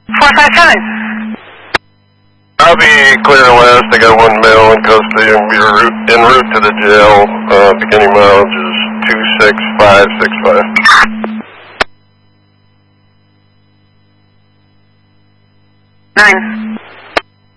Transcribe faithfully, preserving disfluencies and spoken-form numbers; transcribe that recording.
four five seven. I'll be clear west. I got one male in custody and be route, en route to the jail. Uh, beginning mileage is two six five six five. Nine.